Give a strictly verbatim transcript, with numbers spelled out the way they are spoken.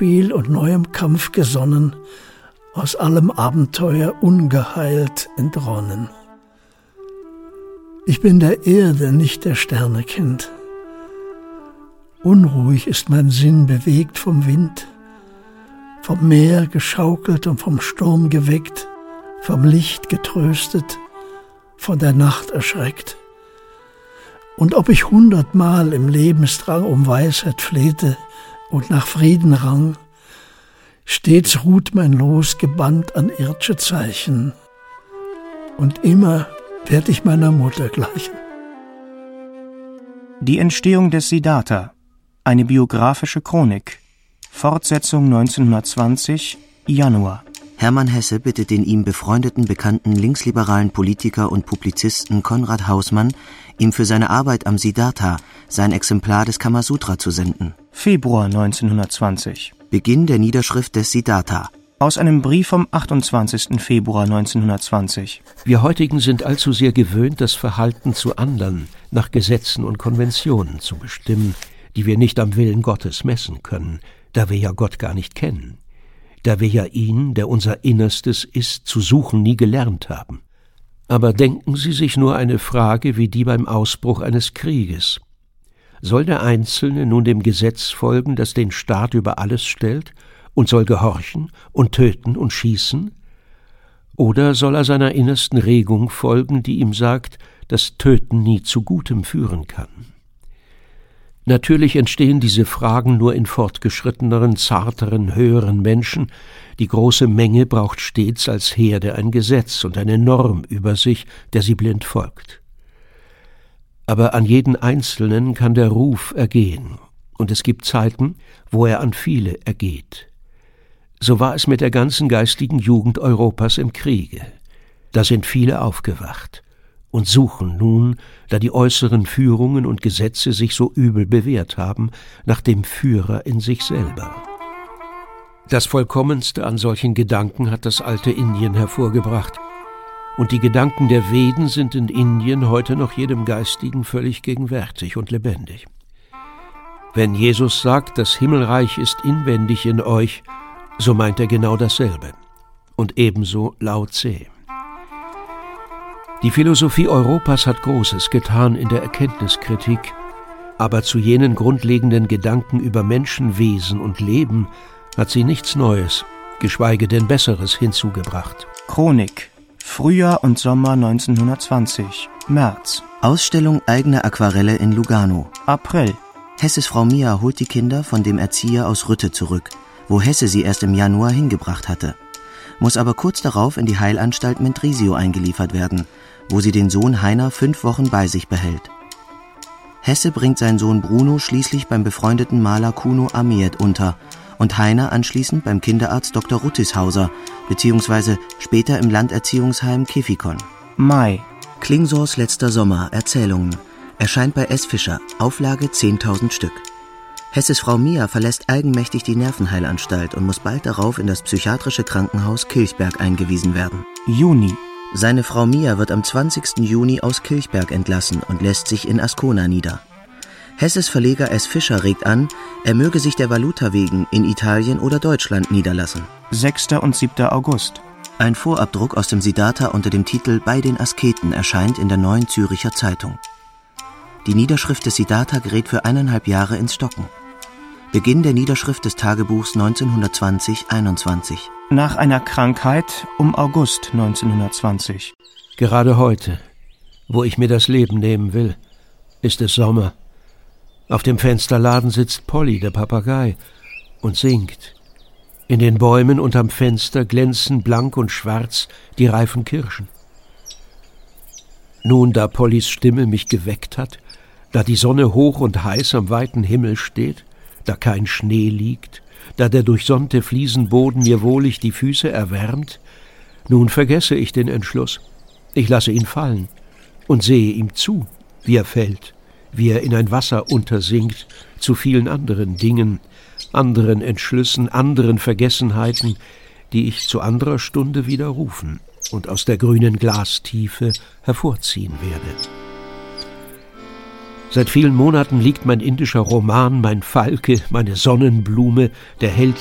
Spiel und neuem Kampf gesonnen, aus allem Abenteuer ungeheilt entronnen. Ich bin der Erde, nicht der Sterne Kind. Unruhig ist mein Sinn bewegt vom Wind, vom Meer geschaukelt und vom Sturm geweckt, vom Licht getröstet, von der Nacht erschreckt. Und ob ich hundertmal im Lebensdrang um Weisheit flehte und nach Frieden rang, stets ruht mein Los gebannt an ird'sche Zeichen, und immer werd ich meiner Mutter gleichen. Die Entstehung des Siddhartha, eine biografische Chronik. Fortsetzung neunzehnhundertzwanzig, Januar. Hermann Hesse bittet den ihm befreundeten, bekannten linksliberalen Politiker und Publizisten Konrad Hausmann, ihm für seine Arbeit am Siddhartha sein Exemplar des Kamasutra zu senden. Februar neunzehnhundertzwanzig. Beginn der Niederschrift des Siddhartha. Aus einem Brief vom achtundzwanzigsten Februar neunzehnhundertzwanzig. Wir heutigen sind allzu sehr gewöhnt, das Verhalten zu anderen nach Gesetzen und Konventionen zu bestimmen, die wir nicht am Willen Gottes messen können, da wir ja Gott gar nicht kennen, da wir ja ihn, der unser Innerstes ist, zu suchen nie gelernt haben. Aber denken Sie sich nur eine Frage wie die beim Ausbruch eines Krieges. Soll der Einzelne nun dem Gesetz folgen, das den Staat über alles stellt, und soll gehorchen und töten und schießen? Oder soll er seiner innersten Regung folgen, die ihm sagt, dass Töten nie zu Gutem führen kann? Natürlich entstehen diese Fragen nur in fortgeschritteneren, zarteren, höheren Menschen. Die große Menge braucht stets als Herde ein Gesetz und eine Norm über sich, der sie blind folgt. Aber an jeden Einzelnen kann der Ruf ergehen, und es gibt Zeiten, wo er an viele ergeht. So war es mit der ganzen geistigen Jugend Europas im Kriege. Da sind viele aufgewacht und suchen nun, da die äußeren Führungen und Gesetze sich so übel bewährt haben, nach dem Führer in sich selber. Das Vollkommenste an solchen Gedanken hat das alte Indien hervorgebracht, und die Gedanken der Veden sind in Indien heute noch jedem Geistigen völlig gegenwärtig und lebendig. Wenn Jesus sagt, das Himmelreich ist inwendig in euch, so meint er genau dasselbe. Und ebenso Lao Tse. Die Philosophie Europas hat Großes getan in der Erkenntniskritik, aber zu jenen grundlegenden Gedanken über Menschenwesen und Leben hat sie nichts Neues, geschweige denn Besseres hinzugebracht. Chronik. Frühjahr und Sommer neunzehnhundertzwanzig. März. Ausstellung eigener Aquarelle in Lugano. April. Hesses Frau Mia holt die Kinder von dem Erzieher aus Rütte zurück, wo Hesse sie erst im Januar hingebracht hatte, muss aber kurz darauf in die Heilanstalt Mendrisio eingeliefert werden, wo sie den Sohn Heiner fünf Wochen bei sich behält. Hesse bringt seinen Sohn Bruno schließlich beim befreundeten Maler Kuno Amiet unter und Heiner anschließend beim Kinderarzt Doktor Ruttishauser, beziehungsweise später im Landerziehungsheim Kefikon. Mai. Klingsors letzter Sommer, Erzählungen, erscheint bei S. Fischer, Auflage zehntausend Stück. Hesses Frau Mia verlässt eigenmächtig die Nervenheilanstalt und muss bald darauf in das psychiatrische Krankenhaus Kilchberg eingewiesen werden. Juni. Seine Frau Mia wird am zwanzigsten Juni aus Kilchberg entlassen und lässt sich in Ascona nieder. Hesses Verleger S. Fischer regt an, er möge sich der Valuta wegen in Italien oder Deutschland niederlassen. sechster und siebter August. Ein Vorabdruck aus dem Siddhartha unter dem Titel »Bei den Asketen« erscheint in der Neuen Züricher Zeitung. Die Niederschrift des Siddhartha gerät für eineinhalb Jahre ins Stocken. Beginn der Niederschrift des Tagebuchs neunzehnhundertzwanzig einundzwanzig. Nach einer Krankheit um August neunzehnhundertzwanzig. Gerade heute, wo ich mir das Leben nehmen will, ist es Sommer. Auf dem Fensterladen sitzt Polly, der Papagei, und singt. In den Bäumen unterm Fenster glänzen blank und schwarz die reifen Kirschen. Nun, da Pollys Stimme mich geweckt hat, da die Sonne hoch und heiß am weiten Himmel steht, da kein Schnee liegt, da der durchsonnte Fliesenboden mir wohlig die Füße erwärmt, nun vergesse ich den Entschluss. Ich lasse ihn fallen und sehe ihm zu, wie er fällt, wie er in ein Wasser untersinkt, zu vielen anderen Dingen, anderen Entschlüssen, anderen Vergessenheiten, die ich zu anderer Stunde widerrufen und aus der grünen Glastiefe hervorziehen werde. Seit vielen Monaten liegt mein indischer Roman, mein Falke, meine Sonnenblume, der Held